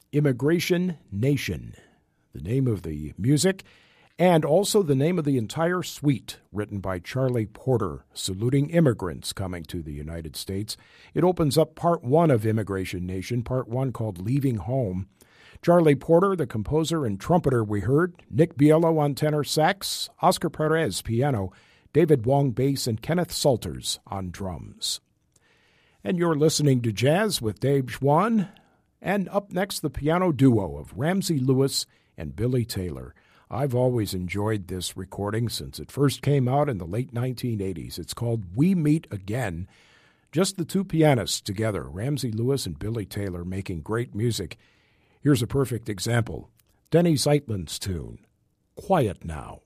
Immigration Nation, the name of the music, and also the name of the entire suite, written by Charlie Porter, saluting immigrants coming to the United States. It opens up part one of Immigration Nation, part one called Leaving Home. Charlie Porter, the composer and trumpeter we heard, Nick Bielo on tenor sax, Oscar Perez piano, David Wong bass, and Kenneth Salters on drums. And you're listening to Jazz with Dave Schwann. And up next, the piano duo of Ramsey Lewis and Billy Taylor. I've always enjoyed this recording since it first came out in the late 1980s. It's called We Meet Again. Just the two pianists together, Ramsey Lewis and Billy Taylor, making great music. Here's a perfect example. Denny Zeitlin's tune, Quiet Now.